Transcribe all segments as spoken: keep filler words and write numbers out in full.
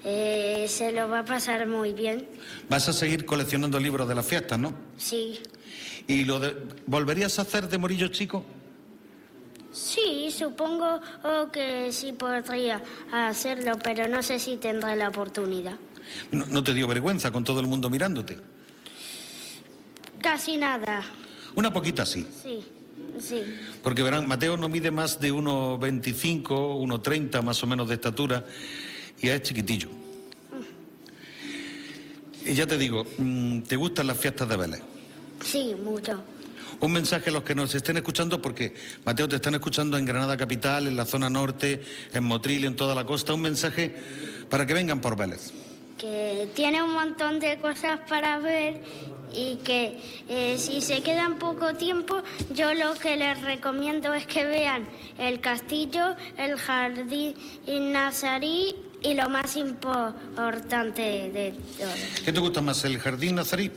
eh, se lo va a pasar muy bien. Vas a seguir coleccionando libros de las fiestas, ¿no? Sí. ¿Y lo de, volverías a hacer de Morillo Chico? Sí, supongo oh, que sí podría hacerlo, pero no sé si tendré la oportunidad. ¿No, no te dio vergüenza con todo el mundo mirándote? Casi nada. Una poquita sí. Sí, sí. Porque verán, Mateo no mide más de uno veinticinco, uno treinta más o menos de estatura y es chiquitillo. Y ya te digo, ¿te gustan las fiestas de Vélez? Sí, mucho. Un mensaje a los que nos estén escuchando, porque Mateo te están escuchando en Granada capital, en la zona norte, en Motril, en toda la costa, un mensaje para que vengan por Vélez. Que tiene un montón de cosas para ver y que eh, si se quedan poco tiempo, yo lo que les recomiendo es que vean el castillo, el jardín nazarí y lo más importante de todo. ¿Qué te gusta más, el jardín nazarí?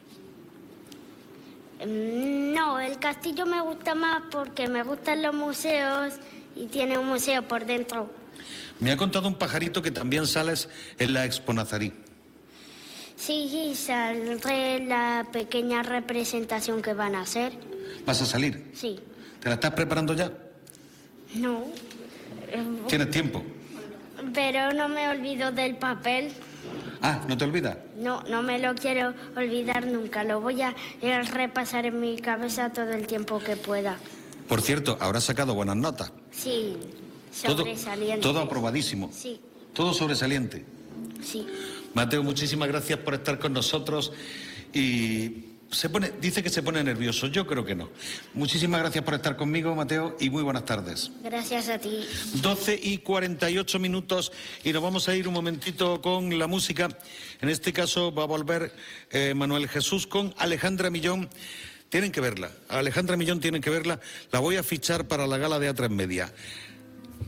No, el castillo me gusta más porque me gustan los museos y tiene un museo por dentro. Me ha contado un pajarito que también sales en la Expo Nazarí. Sí, saldré en la pequeña representación que van a hacer. ¿Vas a salir? Sí. ¿Te la estás preparando ya? No. ¿Tienes tiempo? Pero no me olvido del papel. Ah, ¿no te olvidas? No, no me lo quiero olvidar nunca. Lo voy a repasar en mi cabeza todo el tiempo que pueda. Por cierto, habrás sacado buenas notas. Sí, sobresaliente. Todo, todo aprobadísimo. Sí. Todo sobresaliente. Sí. Mateo, muchísimas gracias por estar con nosotros y se pone, dice que se pone nervioso, yo creo que no. Muchísimas gracias por estar conmigo, Mateo, y muy buenas tardes. Gracias a ti. doce y cuarenta y ocho minutos y nos vamos a ir un momentito con la música. En este caso va a volver eh, Manuel Jesús con Alejandra Millón. Tienen que verla, a Alejandra Millón tienen que verla, la voy a fichar para la gala de A tres Media.